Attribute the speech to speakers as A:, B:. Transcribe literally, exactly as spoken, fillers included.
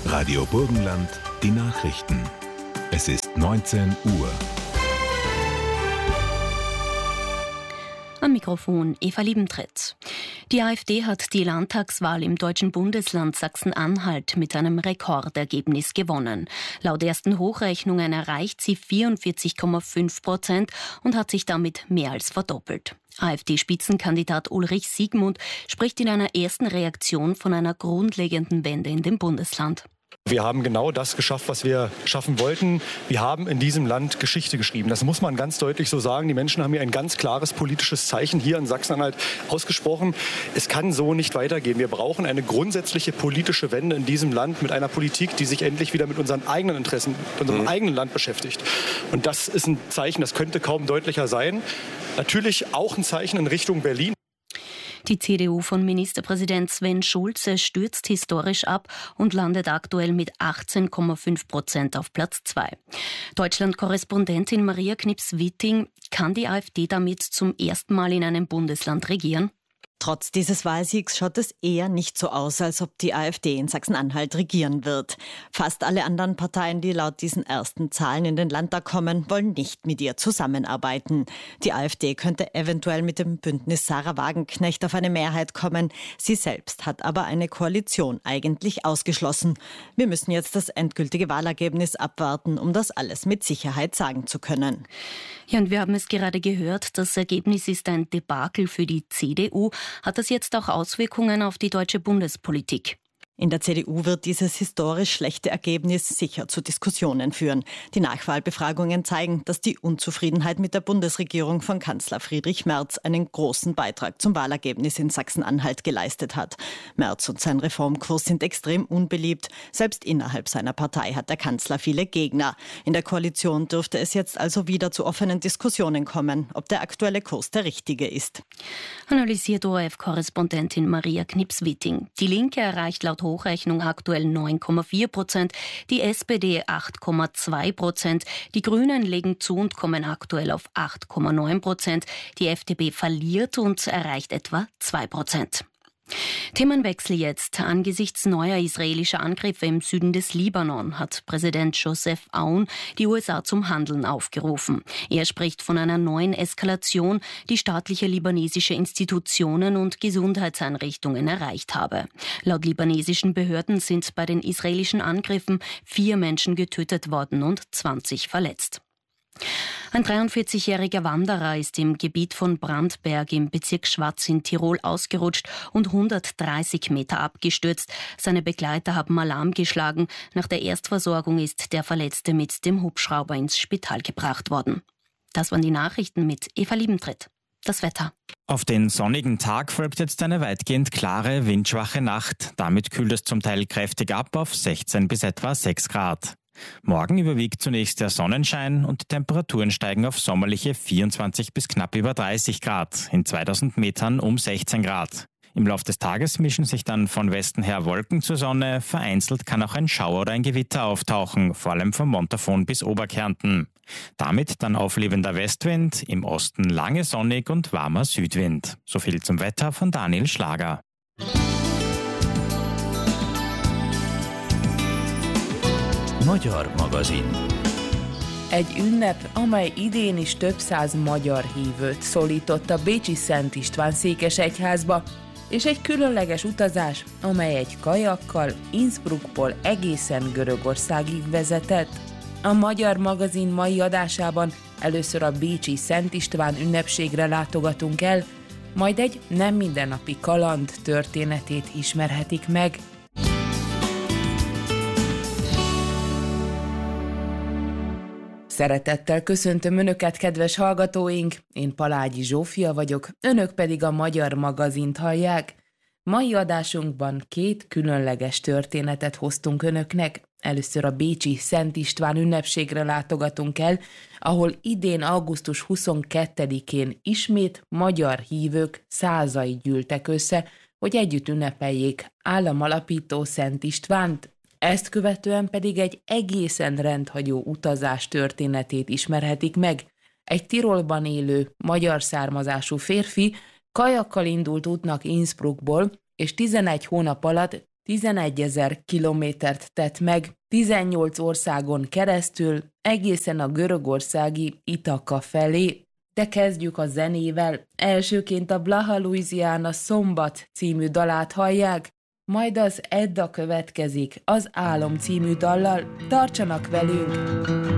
A: Radio Burgenland, die Nachrichten. Es ist neunzehn Uhr.
B: Am Mikrofon Eva Liebentritt. Die AfD hat die Landtagswahl im deutschen Bundesland Sachsen-Anhalt mit einem Rekordergebnis gewonnen. Laut ersten Hochrechnungen erreicht sie vierundvierzig Komma fünf Prozent und hat sich damit mehr als verdoppelt. AfD-Spitzenkandidat Ulrich Siegmund spricht in einer ersten Reaktion von einer grundlegenden Wende in dem Bundesland.
C: Wir haben genau das geschafft, was wir schaffen wollten. Wir haben in diesem Land Geschichte geschrieben. Das muss man ganz deutlich so sagen. Die Menschen haben hier ein ganz klares politisches Zeichen hier in Sachsen-Anhalt ausgesprochen. Es kann so nicht weitergehen. Wir brauchen eine grundsätzliche politische Wende in diesem Land mit einer Politik, die sich endlich wieder mit unseren eigenen Interessen, mit unserem mhm. eigenen Land beschäftigt. Und das ist ein Zeichen, das könnte kaum deutlicher sein. Natürlich auch ein Zeichen in Richtung Berlin.
B: Die C D U von Ministerpräsident Sven Schulze stürzt historisch ab und landet aktuell mit achtzehn Komma fünf Prozent auf Platz zwei. Deutschland-Korrespondentin Maria Knips-Witting: Kann die AfD damit zum ersten Mal in einem Bundesland regieren?
D: Trotz dieses Wahlsiegs schaut es eher nicht so aus, als ob die AfD in Sachsen-Anhalt regieren wird. Fast alle anderen Parteien, die laut diesen ersten Zahlen in den Landtag kommen, wollen nicht mit ihr zusammenarbeiten. Die AfD könnte eventuell mit dem Bündnis Sarah Wagenknecht auf eine Mehrheit kommen. Sie selbst hat aber eine Koalition eigentlich ausgeschlossen. Wir müssen jetzt das endgültige Wahlergebnis abwarten, um das alles mit Sicherheit sagen zu können.
B: Ja, und wir haben es gerade gehört, das Ergebnis ist ein Debakel für die C D U. Hat das jetzt auch Auswirkungen auf die deutsche Bundespolitik?
D: In der C D U wird dieses historisch schlechte Ergebnis sicher zu Diskussionen führen. Die Nachwahlbefragungen zeigen, dass die Unzufriedenheit mit der Bundesregierung von Kanzler Friedrich Merz einen großen Beitrag zum Wahlergebnis in Sachsen-Anhalt geleistet hat. Merz und sein Reformkurs sind extrem unbeliebt. Selbst innerhalb seiner Partei hat der Kanzler viele Gegner. In der Koalition dürfte es jetzt also wieder zu offenen Diskussionen kommen, ob der aktuelle Kurs der richtige ist.
B: Analysiert O R F-Korrespondentin Maria Knips-Witting. Die Linke erreicht laut Hochrechnung aktuell neun Komma vier Prozent, die S P D acht Komma zwei Prozent, die Grünen legen zu und kommen aktuell auf acht Komma neun Prozent, die F D P verliert und erreicht etwa zwei Prozent. Themenwechsel jetzt. Angesichts neuer israelischer Angriffe im Süden des Libanon hat Präsident Joseph Aoun die U S A zum Handeln aufgerufen. Er spricht von einer neuen Eskalation, die staatliche libanesische Institutionen und Gesundheitseinrichtungen erreicht habe. Laut libanesischen Behörden sind bei den israelischen Angriffen vier Menschen getötet worden und zwanzig verletzt. Ein dreiundvierzigjähriger Wanderer ist im Gebiet von Brandberg im Bezirk Schwaz in Tirol ausgerutscht und hundertdreißig Meter abgestürzt. Seine Begleiter haben Alarm geschlagen. Nach der Erstversorgung ist der Verletzte mit dem Hubschrauber ins Spital gebracht worden. Das waren die Nachrichten mit Eva Liebentritt. Das Wetter.
E: Auf den sonnigen Tag folgt jetzt eine weitgehend klare, windschwache Nacht. Damit kühlt es zum Teil kräftig ab auf sechzehn bis etwa sechs Grad. Morgen überwiegt zunächst der Sonnenschein und die Temperaturen steigen auf sommerliche vierundzwanzig bis knapp über dreißig Grad, in zweitausend Metern um sechzehn Grad. Im Lauf des Tages mischen sich dann von Westen her Wolken zur Sonne, vereinzelt kann auch ein Schauer oder ein Gewitter auftauchen, vor allem vom Montafon bis Oberkärnten. Damit dann auflebender Westwind, im Osten lange sonnig und warmer Südwind. So viel zum Wetter von Daniel Schlager.
F: Magyar magazin.
G: Egy ünnep, amely idén is több száz magyar hívőt szólított a bécsi Szent István székesegyházba, és egy különleges utazás, amely egy kajakkal Innsbruckból egészen Görögországig vezetett. A Magyar magazin mai adásában először a bécsi Szent István ünnepségre látogatunk el, majd egy nem mindennapi kaland történetét ismerhetik meg. Szeretettel köszöntöm Önöket, kedves hallgatóink! Én Palágyi Zsófia vagyok, Önök pedig a Magyar magazint hallják. Mai adásunkban két különleges történetet hoztunk Önöknek. Először a bécsi Szent István ünnepségre látogatunk el, ahol idén augusztus huszonkettedikén ismét magyar hívők százai gyűltek össze, hogy együtt ünnepeljék államalapító Szent Istvánt. Ezt követően pedig egy egészen rendhagyó utazás történetét ismerhetik meg. Egy Tirolban élő, magyar származású férfi kajakkal indult útnak Innsbruckból, és tizenegy hónap alatt tizenegyezer kilométert tett meg, tizennyolc országon keresztül, egészen a görögországi Ithaka felé. De kezdjük a zenével. Elsőként a Blaha Louisiana Szombat című dalát hallják, majd az Edda következik az Álom című dallal. Tartsanak velünk!